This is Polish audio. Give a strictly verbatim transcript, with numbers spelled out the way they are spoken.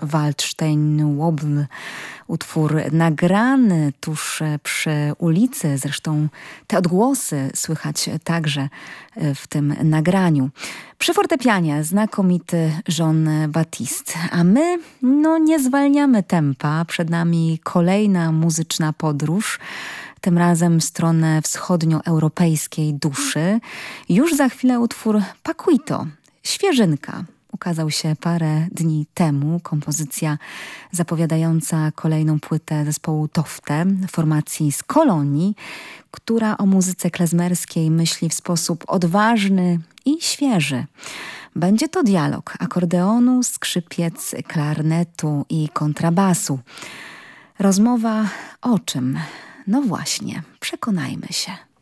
Waldstein-Wobble, utwór nagrany tuż przy ulicy, zresztą te odgłosy słychać także w tym nagraniu. Przy fortepianie znakomity Jean Baptiste, a my no, nie zwalniamy tempa, przed nami kolejna muzyczna podróż, tym razem w stronę wschodnioeuropejskiej duszy. Już za chwilę utwór Paquito, świeżynka. Ukazał się parę dni temu, kompozycja zapowiadająca kolejną płytę zespołu Tofte, formacji z Kolonii, która o muzyce klezmerskiej myśli w sposób odważny i świeży. Będzie to dialog akordeonu, skrzypiec, klarnetu i kontrabasu. Rozmowa o czym? No właśnie, przekonajmy się.